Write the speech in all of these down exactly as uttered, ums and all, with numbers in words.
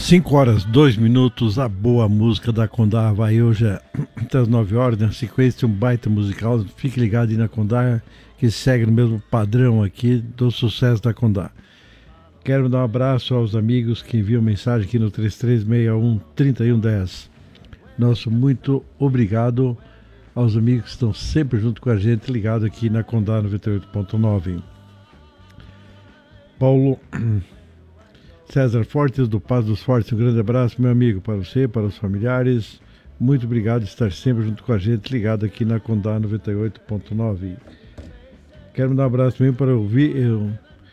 cinco horas, dois minutos, a boa música da Condá vai hoje até as nove horas, na sequência um baita musical. Fique ligado aí na Condá, que segue no mesmo padrão aqui do sucesso da Condá. Quero dar um abraço aos amigos que enviam mensagem aqui no três três seis um, três um um zero. Nosso muito obrigado aos amigos que estão sempre junto com a gente, ligado aqui na Condá noventa e oito ponto nove. Paulo César Fortes, do Paz dos Fortes, um grande abraço, meu amigo, para você, para os familiares. Muito obrigado por estar sempre junto com a gente, ligado aqui na Condá noventa e oito ponto nove. Quero mandar um abraço também para ouvir eu,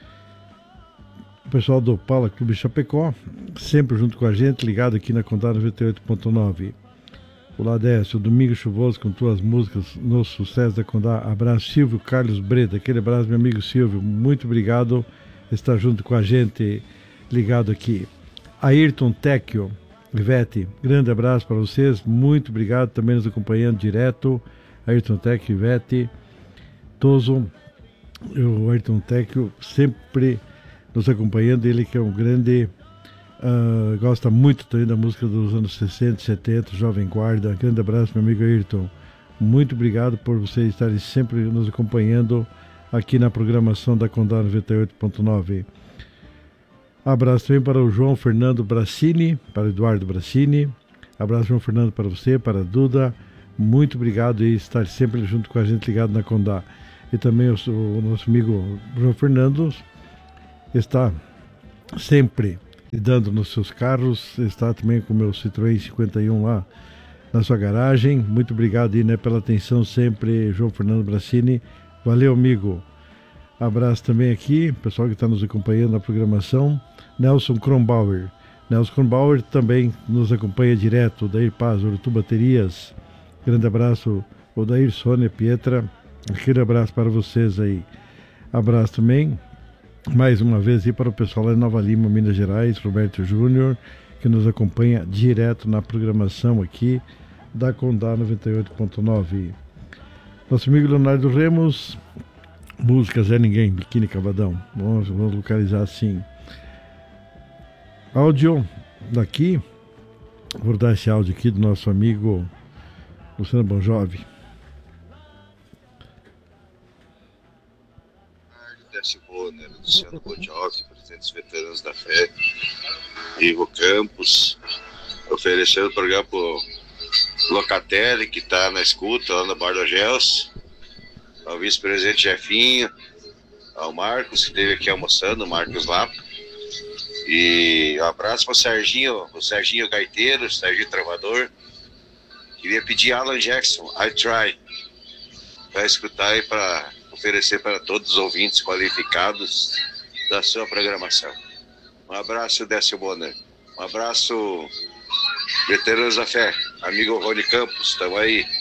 o pessoal do Paula Clube Chapecó, sempre junto com a gente, ligado aqui na Condá noventa e oito ponto nove. Olá, Décio, domingo chuvoso com tuas músicas no sucesso da Condá. Abraço, Silvio Carlos Breda, aquele abraço, meu amigo Silvio, muito obrigado por estar junto com a gente, ligado aqui. Ayrton Tecchio, Ivete, grande abraço para vocês, muito obrigado também nos acompanhando direto. Ayrton Tecchio, Ivete, Toso, o Ayrton Tecchio sempre nos acompanhando, ele que é um grande, uh, gosta muito também da música dos anos sessenta, setenta, Jovem Guarda. Grande abraço, meu amigo Ayrton, muito obrigado por vocês estarem sempre nos acompanhando aqui na programação da Condá noventa e oito ponto nove. Abraço também para o João Fernando Bracini, para o Eduardo Bracini. Abraço, João Fernando, para você, para a Duda. Muito obrigado e estar sempre junto com a gente, ligado na Condá. E também o, o nosso amigo João Fernando está sempre lidando nos seus carros. Está também com o meu Citroën cinquenta e um lá na sua garagem. Muito obrigado aí, né, pela atenção sempre, João Fernando Bracini. Valeu, amigo. Abraço também aqui, pessoal que está nos acompanhando na programação. Nelson Kronbauer. Nelson Kronbauer também nos acompanha direto. Odair Paz, Urutu Baterias. Grande abraço, Odair, Sônia, Pietra. Aquele abraço para vocês aí. Abraço também, mais uma vez, aí para o pessoal lá em Nova Lima, Minas Gerais, Roberto Júnior, que nos acompanha direto na programação aqui da Condá noventa e oito ponto nove. Nosso amigo Leonardo Remos, música Zé Ninguém, Biquíni Cavadão. Vamos, vamos localizar assim. Áudio daqui, vou dar esse áudio aqui do nosso amigo Luciano Bon Jovi. Décio Bonner, Luciano Bon Jovi, presidente dos Veteranos da Fé, Ivo Campos, oferecendo o programa pro Locatelli, que está na escuta lá no Bar do Gels, ao vice-presidente Jefinho, ao Marcos, que esteve aqui almoçando, o Marcos lá. E um abraço para o Serginho, o Serginho Gaiteiro, o Serginho Travador. Queria pedir Alan Jackson, I Try, para escutar e para oferecer para todos os ouvintes qualificados da sua programação. Um abraço, Décio Bonner. Um abraço, Veteranos da Fé, amigo Rony Campos, estamos aí.